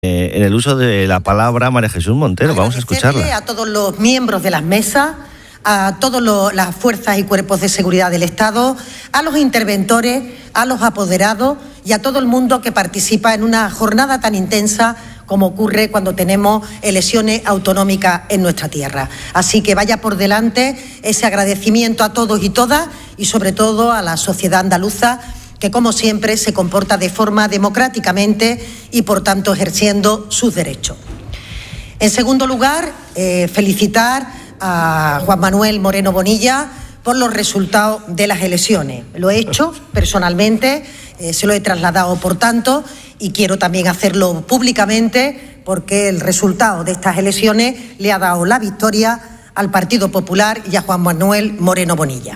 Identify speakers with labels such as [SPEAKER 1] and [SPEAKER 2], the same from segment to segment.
[SPEAKER 1] en el uso de la palabra María Jesús Montero. Vamos a escucharla.
[SPEAKER 2] A todos los miembros de las mesas, a todas las fuerzas y cuerpos de seguridad del Estado, a los interventores, a los apoderados y a todo el mundo que participa en una jornada tan intensa como ocurre cuando tenemos elecciones autonómicas en nuestra tierra. Así que vaya por delante ese agradecimiento a todos y todas y sobre todo a la sociedad andaluza, que como siempre se comporta de forma democráticamente y por tanto ejerciendo sus derechos. En segundo lugar, felicitar a Juan Manuel Moreno Bonilla por los resultados de las elecciones. Lo he hecho personalmente, se lo he trasladado por tanto y quiero también hacerlo públicamente porque el resultado de estas elecciones le ha dado la victoria al Partido Popular y a Juan Manuel Moreno Bonilla.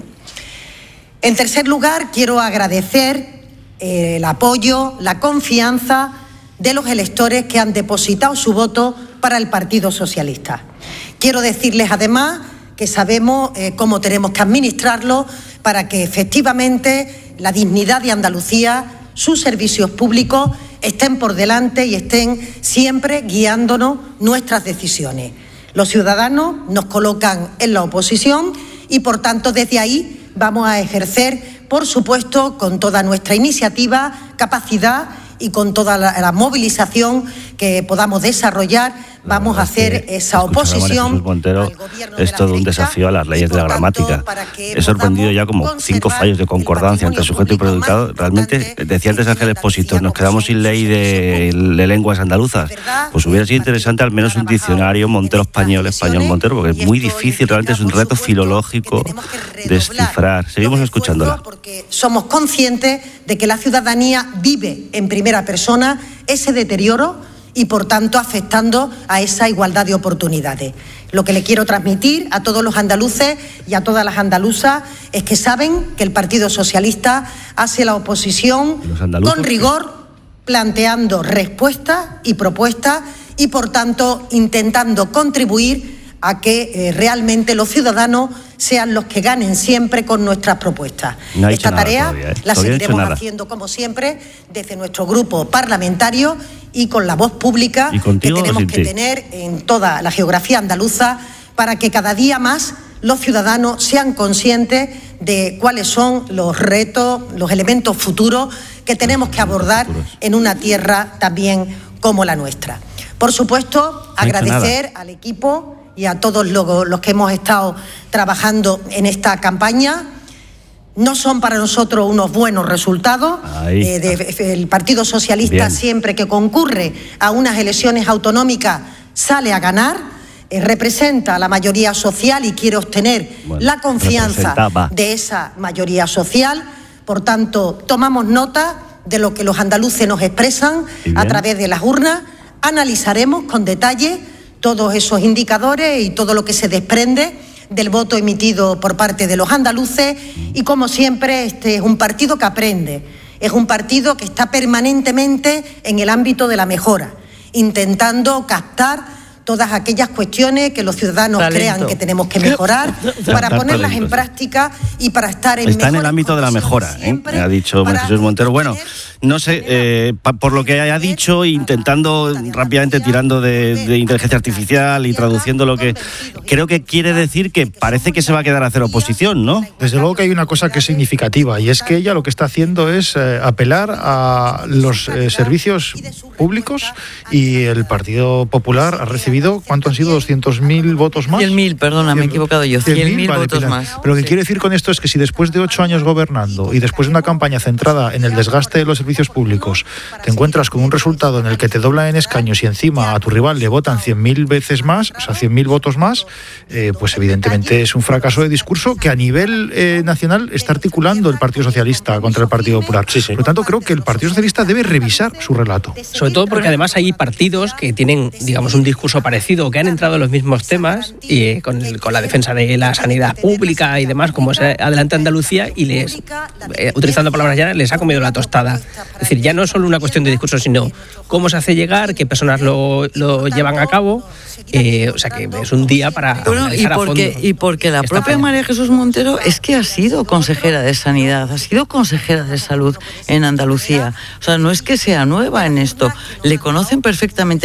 [SPEAKER 2] En tercer lugar, quiero agradecer el apoyo, la confianza de los electores que han depositado su voto para el Partido Socialista. Quiero decirles además que sabemos cómo tenemos que administrarlo para que efectivamente la dignidad de Andalucía, sus servicios públicos estén por delante y estén siempre guiándonos nuestras decisiones. Los ciudadanos nos colocan en la oposición y por tanto desde ahí vamos a ejercer, por supuesto, con toda nuestra iniciativa, capacidad y con toda la movilización que podamos desarrollar, vamos a hacer esa oposición.
[SPEAKER 1] Montero es todo un desafío a las leyes de la gramática. He sorprendido ya como 5 fallos de concordancia entre sujeto y predicado. Realmente, decía antes Ángel Expósito, nos quedamos sin ley de lenguas andaluzas. Pues hubiera sido interesante al menos un diccionario Montero-Español, Español-Montero, porque es muy difícil, realmente es un reto filológico descifrar. Seguimos escuchándola.
[SPEAKER 2] Porque somos conscientes de que la ciudadanía vive en primera persona ese deterioro y, por tanto, afectando a esa igualdad de oportunidades. Lo que le quiero transmitir a todos los andaluces y a todas las andaluzas es que saben que el Partido Socialista hace la oposición con rigor, planteando respuestas y propuestas y, por tanto, intentando contribuir a que realmente los ciudadanos sean los que ganen siempre con nuestras propuestas. Esta tarea la seguiremos haciendo, como siempre, desde nuestro grupo parlamentario y con la voz pública que tenemos que tener en toda la geografía andaluza para que cada día más los ciudadanos sean conscientes de cuáles son los retos, los elementos futuros que tenemos que abordar en una tierra también como la nuestra. Por supuesto, agradecer al equipo y a todos los que hemos estado trabajando en esta campaña. No son para nosotros unos buenos resultados. El Partido Socialista siempre que concurre a unas elecciones autonómicas sale a ganar, representa a la mayoría social y quiere obtener la confianza de esa mayoría social. Por tanto, tomamos nota de lo que los andaluces nos expresan a través de las urnas, analizaremos con detalle todos esos indicadores y todo lo que se desprende del voto emitido por parte de los andaluces y, como siempre, este es un partido que aprende, es un partido que está permanentemente en el ámbito de la mejora, intentando captar todas aquellas cuestiones que los ciudadanos crean que tenemos que mejorar para ponerlas en práctica y para estar en
[SPEAKER 1] está en el ámbito de la mejora, ha dicho María Jesús Montero. Bueno, no sé, por lo que haya dicho, intentando rápidamente, tirando de inteligencia artificial y traduciendo lo que creo que quiere decir, que parece que se va a quedar a hacer oposición, ¿no?
[SPEAKER 3] Desde luego que hay una cosa que es significativa, y es que ella lo que está haciendo es apelar a los servicios públicos, y el Partido Popular ha recibido, ¿cuánto han sido? ¿200.000 votos más?
[SPEAKER 4] 100.000, perdona, me he equivocado yo. 100.000
[SPEAKER 3] vale,
[SPEAKER 4] votos
[SPEAKER 3] Pilar.
[SPEAKER 4] más.
[SPEAKER 3] Pero lo que quiero decir con esto es que si después de 8 años gobernando y después de una campaña centrada en el desgaste de los servicios públicos, te encuentras con un resultado en el que te doblan en escaños y encima a tu rival le votan 100.000 veces más, o sea, 100.000 votos más, pues evidentemente es un fracaso de discurso que a nivel nacional está articulando el Partido Socialista contra el Partido Popular. Por lo tanto, creo que el Partido Socialista debe revisar su relato.
[SPEAKER 5] Sobre todo porque además hay partidos que tienen, digamos, un discurso desaparecido, que han entrado en los mismos temas y con la defensa de la sanidad pública y demás, como es Adelante Andalucía, y les, utilizando palabras llanas, les ha comido la tostada. Es decir, ya no es solo una cuestión de discurso, sino cómo se hace llegar, qué personas lo llevan a cabo. O sea que es un día para analizar a fondo.
[SPEAKER 4] Y porque la propia María Jesús Montero es que ha sido consejera de Sanidad, ha sido consejera de Salud en Andalucía. O sea, no es que sea nueva en esto, le conocen perfectamente.